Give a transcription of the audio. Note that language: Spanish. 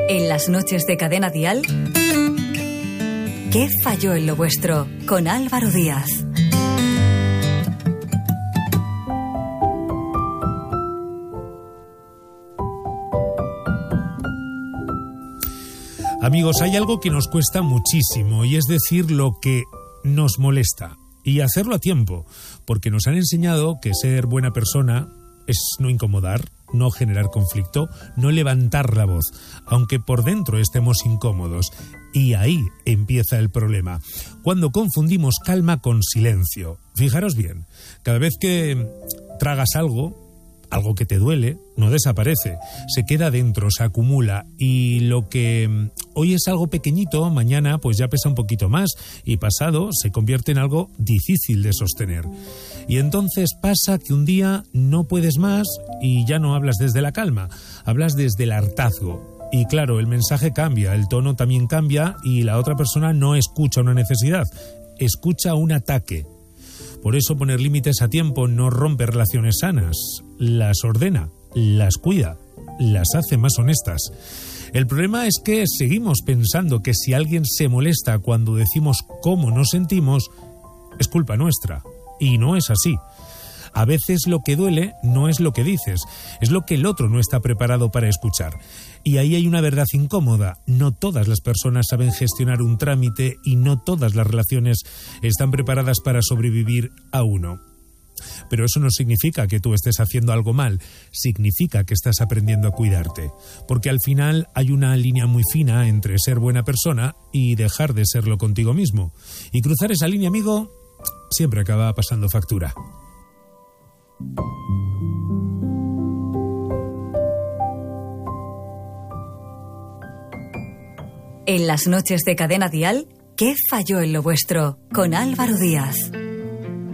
En las noches de Cadena Dial, ¿qué falló en lo vuestro? Con Álvaro Díaz. Amigos, hay algo que nos cuesta muchísimo y es decir lo que nos molesta y hacerlo a tiempo, porque nos han enseñado que ser buena persona es no incomodar, no generar conflicto, no levantar la voz, aunque por dentro estemos incómodos. Y ahí empieza el problema, cuando confundimos calma con silencio. Fijaros bien, cada vez que tragas algo que te duele, no desaparece, se queda dentro, se acumula, y lo que hoy es algo pequeñito, mañana pues ya pesa un poquito más, y pasado se convierte en algo difícil de sostener. Y entonces pasa que un día no puedes más y ya no hablas desde la calma, hablas desde el hartazgo. Y claro, el mensaje cambia, el tono también cambia y la otra persona no escucha una necesidad, escucha un ataque. Por eso poner límites a tiempo no rompe relaciones sanas, las ordena, las cuida, las hace más honestas. El problema es que seguimos pensando que si alguien se molesta cuando decimos cómo nos sentimos, es culpa nuestra. Y no es así. A veces lo que duele no es lo que dices, es lo que el otro no está preparado para escuchar. Y ahí hay una verdad incómoda. No todas las personas saben gestionar un trámite y no todas las relaciones están preparadas para sobrevivir a uno. Pero eso no significa que tú estés haciendo algo mal, significa que estás aprendiendo a cuidarte. Porque al final hay una línea muy fina entre ser buena persona y dejar de serlo contigo mismo. Y cruzar esa línea, amigo, siempre acaba pasando factura. En las noches de Cadena Dial, ¿qué falló en lo vuestro? Con Álvaro Díaz.